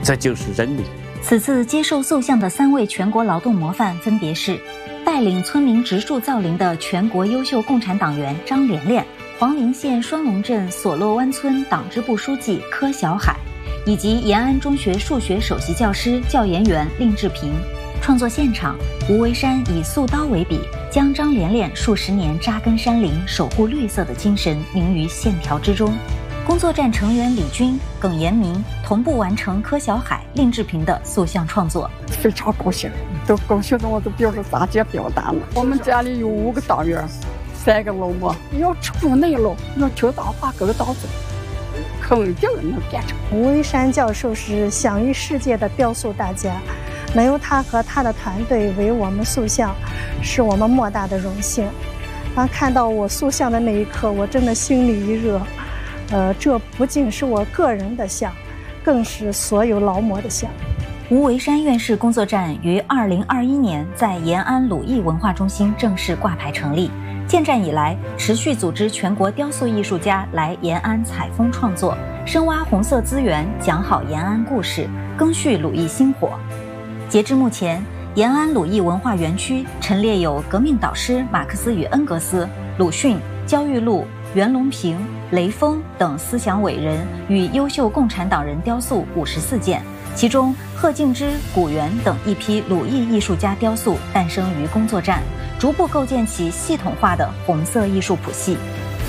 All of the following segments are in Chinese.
这就是人民。 此次接受塑像的3位全国劳动模范分别是带领村民植树造林的全国优秀共产党员张连连、黄陵县双龙镇索洛湾村党支部书记柯小海，以及延安中学数学首席教师教研员令志平。创作现场，吴为山以素刀为笔，将张连连数十年扎根山林、守护绿色的精神凝于线条之中。工作站成员李军、耿延明同步完成柯小海、令志平的塑像创作， 非常高兴，都高兴的我都表示咋接表达了。我们家里有5个党员，3个老模，要出内陆，要听党话，跟党走，肯定能干成。 吴为山教授是享誉世界的雕塑大家，能由他和他的团队为我们塑像，是我们莫大的荣幸。当看到我塑像的那一刻，我真的心里一热。这不仅是我个人的像，更是所有劳模的像。 吴为山院士工作站于2021年在延安鲁艺文化中心正式挂牌成立。建站以来，持续组织全国雕塑艺术家来延安采风创作，深挖红色资源，讲好延安故事，赓续鲁艺薪火。截至目前，延安鲁艺文化园区陈列有革命导师马克思与恩格斯、鲁迅、焦裕禄、袁隆平、雷锋等思想伟人与优秀共产党人雕塑54件，其中贺敬之、古元等一批鲁艺艺术家雕塑诞生于工作站，逐步构建起系统化的红色艺术谱系。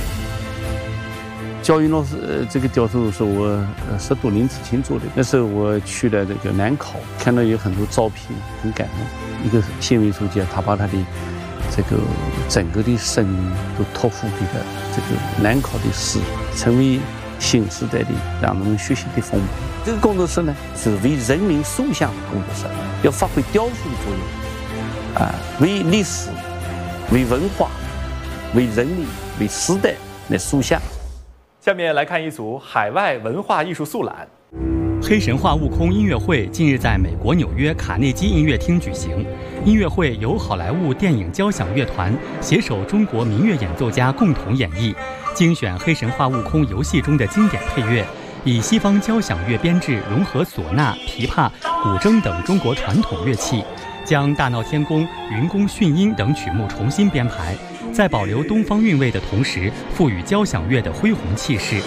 焦云老师这个雕塑是我是读林志清做的，那时候我去了这个南考，看到有很多照片，很感动。一个县委书记他把他的这个整个的生命都托付给了这个南考的诗，成为新时代的让人们学习的风貌。这个工作室呢是为人民塑像的工作室，要发挥雕塑的作用，为历史、为文化、为人民、为时代来塑像。 下面来看一组海外文化艺术速览。 黑神话：悟空音乐会近日在美国纽约卡内基音乐厅举行。音乐会由好莱坞电影交响乐团携手中国民乐演奏家共同演绎，精选黑神话：悟空游戏中的经典配乐，以西方交响乐编制融合唢呐、琵琶、古筝等中国传统乐器，将大闹天宫、云宫迅音等曲目重新编排，在保留东方韵味的同时，赋予交响乐的恢宏气势。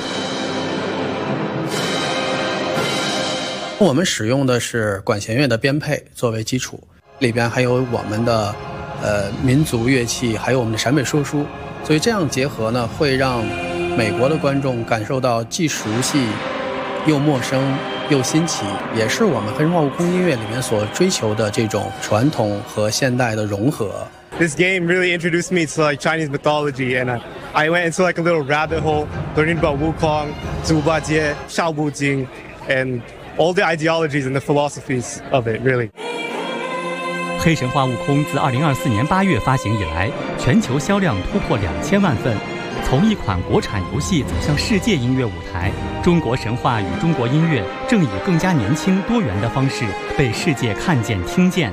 我们使用的是管弦乐的编配作为基础，里边还有我们的民族乐器，还有我们的陕北说书，所以这样结合呢，会让美国的观众感受到既熟悉又陌生又新奇，也是我们黑神话：悟空音乐里面所追求的这种传统和现代的融合。 This game really introduced me to Chinese mythology, and I went into a little rabbit hole, learning about Wukong, Zubajie, Xiaobu Jing, and all the ideologies and the philosophies of it, really. 黑神话：悟空自2024年8月发行以来，全球销量突破2000万份。从一款国产游戏走向世界音乐舞台，中国神话与中国音乐正以更加年轻多元的方式被世界看见听见。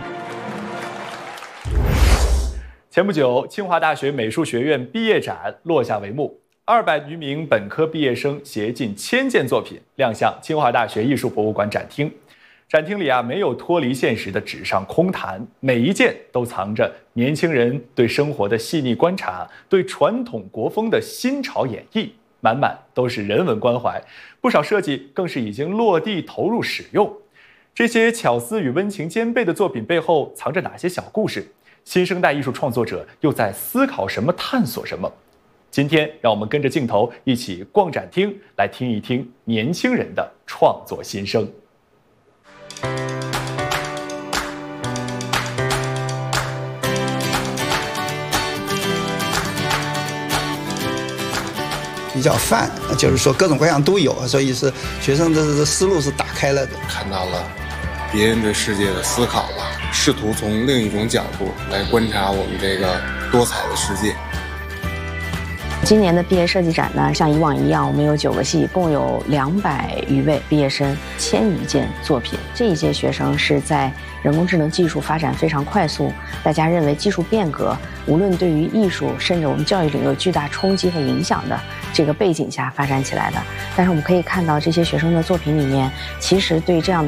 前不久，清华大学美术学院毕业展落下帷幕，200余名本科毕业生携近1000件作品亮相清华大学艺术博物馆展厅。展厅里没有脱离现实的纸上空谈，每一件都藏着年轻人对生活的细腻观察，对传统国风的新潮演绎，满满都是人文关怀。不少设计更是已经落地投入使用。这些巧思与温情兼备的作品背后藏着哪些小故事？新生代艺术创作者又在思考什么，探索什么？今天让我们跟着镜头一起逛展厅，来听一听年轻人的创作心声。 比较泛，就是说各种各样都有，所以是学生的思路是打开了的， 看到了别人对世界的思考吧，试图从另一种角度来观察我们这个多彩的世界。 今年的毕业设计展呢，像以往一样，我们有9个系，共有200余位毕业生，1000余件作品。这一届学生是在人工智能技术发展非常快速，大家认为技术变革无论对于艺术甚至我们教育领域有巨大冲击和影响的这个背景下发展起来的。但是我们可以看到这些学生的作品里面，其实对这样的